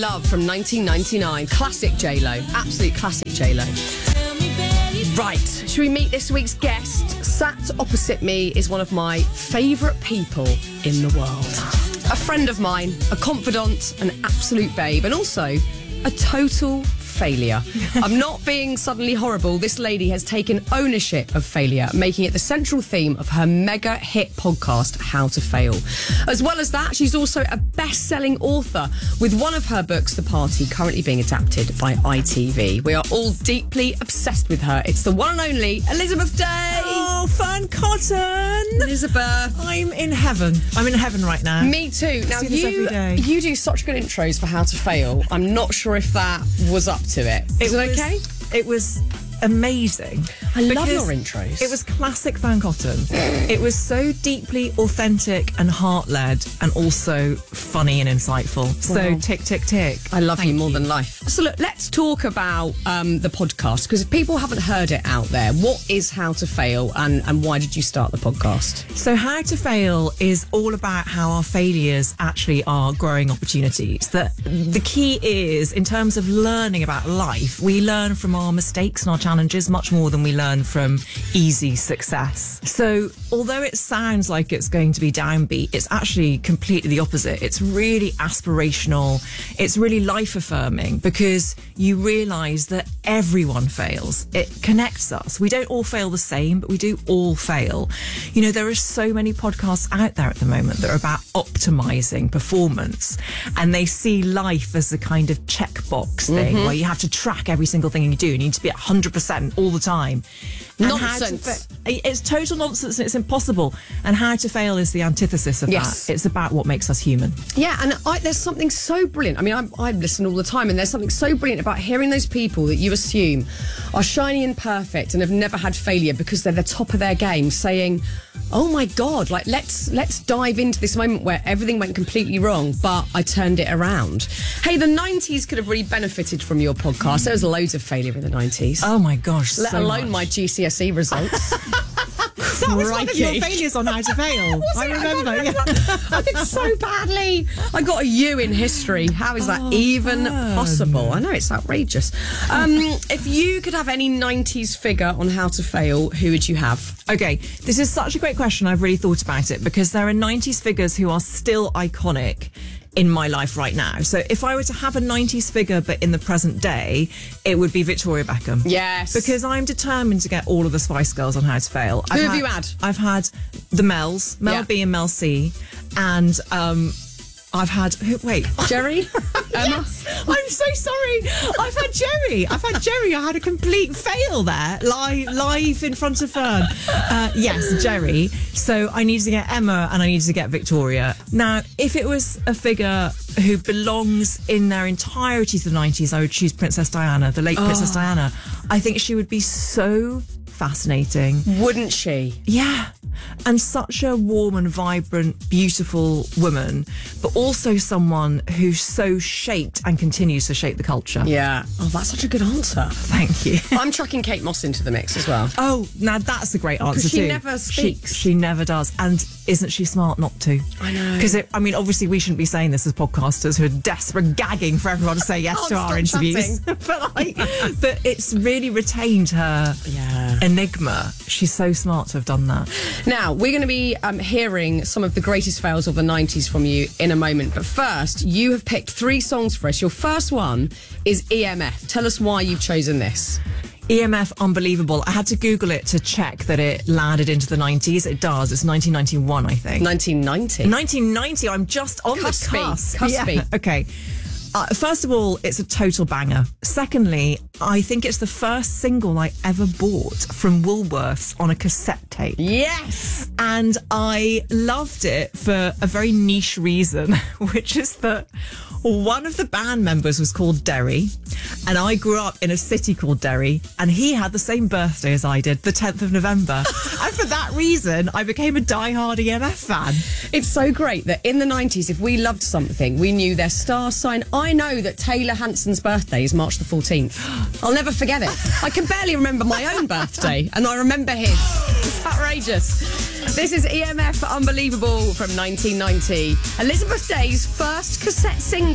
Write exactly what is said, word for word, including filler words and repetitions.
Love from nineteen ninety-nine. Classic J-Lo. Absolute classic J-Lo. Right, should we meet this week's guest? Sat opposite me is one of my favourite people in the world. A friend of mine, a confidant, an absolute babe, and also a total failure. I'm not being suddenly horrible. This lady has taken ownership of failure, making it the central theme of her mega hit podcast, How to Fail. As well as that, she's also a best-selling author, with one of her books, The Party, currently being adapted by I T V. We are all deeply obsessed with her. It's the one and only Elizabeth Day. Oh, Fern Cotton. Elizabeth. I'm in heaven. I'm in heaven right now. Me too. Now, do this every you, day. you do such good intros for How to Fail. I'm not sure if that was up to it. Is it, was, okay? It was amazing. I love because your intros. It was classic Fern Cotton. It was so deeply authentic and heart-led and also funny and insightful. So Wow. tick, tick, tick. I love Thank you more than life. So look, let's talk about um, the podcast, because if people haven't heard it out there, what is How to Fail and, and why did you start the podcast? So How to Fail is all about how our failures actually are growing opportunities. That the key is, in terms of learning about life, we learn from our mistakes and our challenges much more than we learn from easy success. So although it sounds like it's going to be downbeat, it's actually completely the opposite. It's really aspirational. It's really life affirming, because you realise that everyone fails. It connects us. We don't all fail the same, but we do all fail. You know, there are so many podcasts out there at the moment that are about optimising performance, and they see life as a kind of checkbox thing Mm-hmm. where you have to track every single thing you do. You need to be at one hundred percent all the time. And Nonsense. How to fa- it's total nonsense and it's impossible. And How to Fail is the antithesis of Yes. that. It's about what makes us human. Yeah, and I, there's something so brilliant. I mean, I, I listen all the time, and there's something so brilliant about hearing those people that you assume are shiny and perfect and have never had failure because they're the top of their game, saying, "Oh my God, like let's let's dive into this moment where everything went completely wrong, but I turned it around." Hey, the nineties could have really benefited from your podcast. There was loads of failure in the nineties. Oh my gosh. Let so alone much. my G C S E results. That was one of your Crikey. failures on How to Fail. I it? I remember. can't yeah. remember. I did so badly. I got a U in history. How is that Oh, even fun. possible? I know, it's outrageous. Um, if you could have any nineties figure on How to Fail, who would you have? Okay, this is such a great question. I've really thought about it, because there are nineties figures who are still iconic in my life right now. So if I were to have a nineties figure but in the present day, it would be Victoria Beckham. Yes. Because I'm determined to get all of the Spice Girls on How to Fail. Who have you had? I've had the Mels, Mel Yeah. B and Mel C, and um, I've had, who, wait. Jerry? Emma? Yes, I'm so sorry. I've had Jerry. I've had Jerry. I had a complete fail there, live, live in front of Fern. Uh, yes, Jerry. So I needed to get Emma and I needed to get Victoria. Now, if it was a figure who belongs in their entirety to the nineties, I would choose Princess Diana, the late Oh. Princess Diana. I think she would be so fascinating. Wouldn't she? Yeah. And such a warm and vibrant, beautiful woman, but also someone who so shaped and continues to shape the culture. Yeah. Oh, that's such a good answer. Thank you. I'm chucking Kate Moss into the mix as well. Oh, now that's a great answer she too. never She- speaks. She, never does. And isn't she smart not to? I know. Because, I mean, obviously we shouldn't be saying this as podcasters who are desperate, gagging for everyone to say yes Can't to our stop interviews. but, like, but it's really retained her Yeah. enigma. She's so smart to have done that. Now, we're going to be um, hearing some of the greatest fails of the nineties from you in a moment. But first, you have picked three songs for us. Your first one is E M F. Tell us why you've chosen this. E M F, unbelievable. I had to Google it to check that it landed into the nineties. It does. It's nineteen ninety-one, I think. nineteen ninety. nineteen ninety, I'm just on Cuspy, the cusp. cuspy. Yeah. Okay. Uh, first of all, it's a total banger. Secondly, I think it's the first single I ever bought from Woolworths on a cassette tape. Yes. And I loved it for a very niche reason, which is that one of the band members was called Derry, and I grew up in a city called Derry, and he had the same birthday as I did, the tenth of November. And for that reason, I became a diehard E M F fan. It's so great that in the nineties, if we loved something, we knew their star sign. I know that Taylor Hanson's birthday is March the fourteenth. I'll never forget it. I can barely remember my own birthday, and I remember his. It's outrageous. This is E M F Unbelievable from nineteen ninety. Elizabeth Day's first cassette single.